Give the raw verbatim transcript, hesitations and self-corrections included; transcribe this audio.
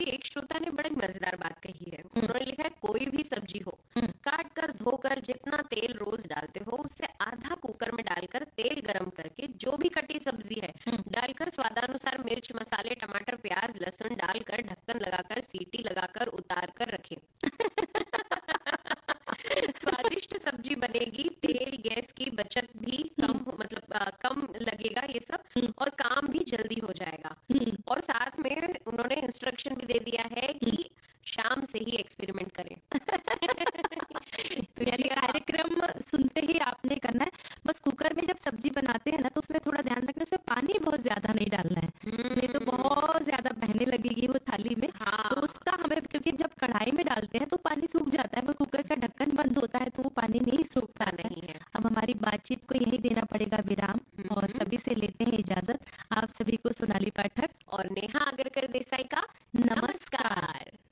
एक श्रोता ने बड़ी मजेदार बात कही है। हम्म, उन्होंने लिखा है, कोई भी सब्जी हो, हम्म, काट कर धोकर जितना तेल रोज डालते हो उससे आधा कुकर में डालकर तेल गरम करके जो भी कटी सब्जी है हम्म। डालकर स्वादानुसार मिर्च मसाले टमाटर प्याज लहसुन डालकर ढक्कन लगाकर सीटी लगाकर उतार कर रखें। स्वादिष्ट सब्जी बनेगी, तेल गैस की बचत भी कम हो- मतलब अ, कम लगेगा ये सब, हम्म, और काम भी जल्दी हो जाएगा। हम्म, और साथ में उन्होंने इंस्ट्रक्शन भी दे दिया है हम्म। कि शाम से ही एक्सपेरिमेंट करें। तो यानी जी हाँ। कार्यक्रम सुनते ही आपने करना है। बस कुकर में जब सब्जी बनाते हैं ना तो उसमें थोड़ा ध्यान रखना, उसमें पानी बहुत ज्यादा नहीं डालना है, नहीं तो हम्म। बहुत ज्यादा बहने लगेगी वो थाली में। तो हाँ। उसका हमें, क्योंकि जब कढ़ाई में डालते हैं तो पानी सूख जाता है, वो कुकर का ढक्कन बंद होता है तो वो पानी नहीं सूख सूखता पाता है। नहीं है। अब हमारी बातचीत को यही देना पड़ेगा विराम, और हम्म। सभी से लेते हैं इजाजत। आप सभी को सोनाली पाठक और नेहा अगरकर देसाई का नमस्कार। नमस्कार।